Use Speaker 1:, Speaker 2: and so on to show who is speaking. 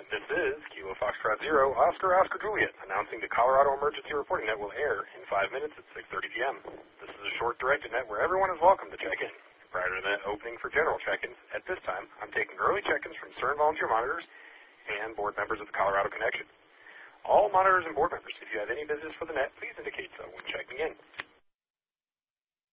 Speaker 1: This is Kilo Foxtrot Zero, Oscar Juliet, announcing the Colorado Emergency Reporting Net will air in 5 minutes at 6:30 p.m. This is a short directed net where everyone is welcome to check in. Prior to the net opening for general check-ins, at this time, I'm taking early check-ins from CERN volunteer monitors and board members of the Colorado Connection. All monitors and board members, if you have any business for the net, please indicate so when checking in.